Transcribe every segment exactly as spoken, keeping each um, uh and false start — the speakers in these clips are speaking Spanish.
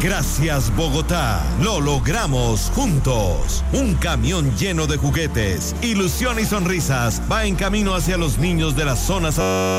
Gracias, Bogotá. Lo logramos juntos. Un camión lleno de juguetes, ilusión y sonrisas va en camino hacia los niños de las zonas.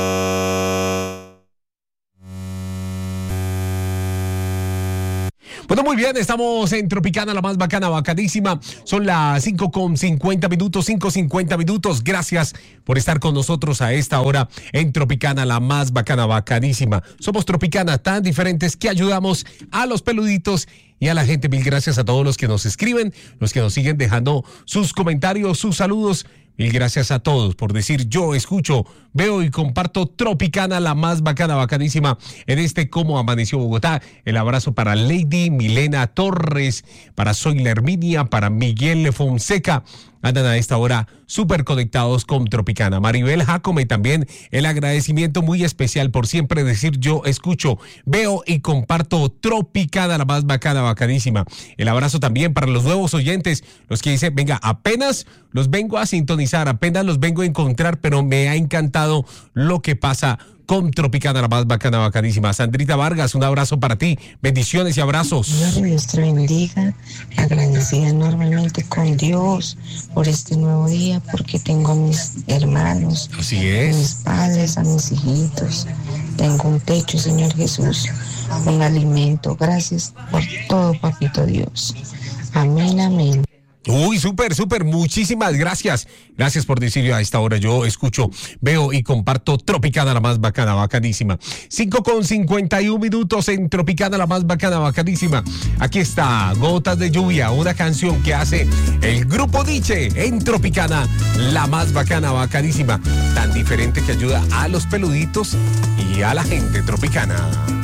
Bueno, muy bien, estamos en Tropicana, la más bacana, bacanísima. Son las cinco con cincuenta minutos, cinco cincuenta minutos. Gracias por estar con nosotros a esta hora en Tropicana, la más bacana, bacanísima. Somos Tropicana, tan diferentes que ayudamos a los peluditos y a la gente. Mil gracias a todos los que nos escriben, los que nos siguen dejando sus comentarios, sus saludos. Mil gracias a todos por decir yo escucho, veo y comparto Tropicana, la más bacana, bacanísima en este Cómo Amaneció Bogotá. El abrazo para Lady Milena Torres, para Zoila Herminia, para Miguel Fonseca. Andan a esta hora súper conectados con Tropicana. Maribel Jacome también, el agradecimiento muy especial por siempre decir yo escucho, veo y comparto Tropicana, la más bacana, bacanísima. El abrazo también para los nuevos oyentes, los que dicen, venga, apenas los vengo a sintonizar, apenas los vengo a encontrar, pero me ha encantado lo que pasa con Tropicana, la más bacana, bacanísima. Sandrita Vargas, un abrazo para ti, bendiciones y abrazos. Dios te bendiga, agradecida enormemente con Dios por este nuevo día, porque tengo a mis hermanos, así es, a mis padres, a mis hijitos, tengo un techo, Señor Jesús, un alimento. Gracias por todo, papito Dios. Amén, amén. Uy, súper, súper, muchísimas gracias. Gracias por decir a esta hora yo escucho, veo y comparto Tropicana, la más bacana, bacanísima. cinco con cincuenta y un minutos en Tropicana, la más bacana, bacanísima. Aquí está Gotas de Lluvia, una canción que hace el grupo Diche en Tropicana, la más bacana, bacanísima. Tan diferente que ayuda a los peluditos y a la gente tropicana.